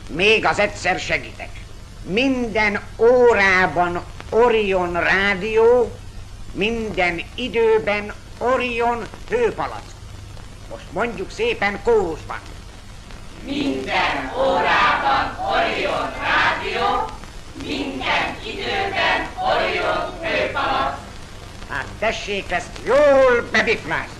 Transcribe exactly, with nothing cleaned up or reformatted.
Még az egyszer segítek. Minden órában Orion rádió, minden időben Orion hőpalack. Most mondjuk szépen kórusban. Minden órában Orion rádió, minden időben Orion hőpalack. Hát tessék ezt jól bebiflázni.